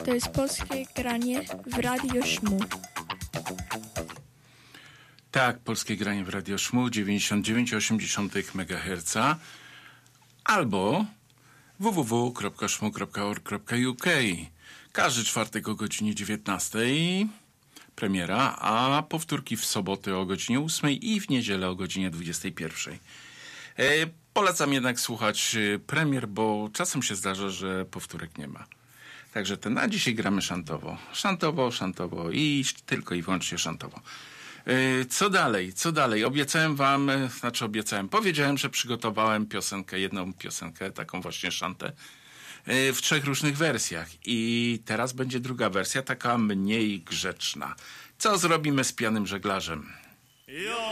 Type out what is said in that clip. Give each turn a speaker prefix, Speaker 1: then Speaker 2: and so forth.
Speaker 1: To jest polskie granie w Radio Szmu.
Speaker 2: Tak, polskie granie w Radio Szmu 99,8 MHz albo www.szmu.org.uk. Każdy czwartek o godzinie 19 premiera, a powtórki w soboty o godzinie 8 i w niedzielę o godzinie 21. Polecam jednak słuchać premier, bo czasem się zdarza, że powtórek nie ma. Także a dzisiaj gramy szantowo. Szantowo i tylko i wyłącznie szantowo. Co dalej? Powiedziałem, że przygotowałem jedną piosenkę, taką właśnie szantę, w 3 różnych wersjach. I teraz będzie druga wersja, taka mniej grzeczna. Co zrobimy z pijanym żeglarzem?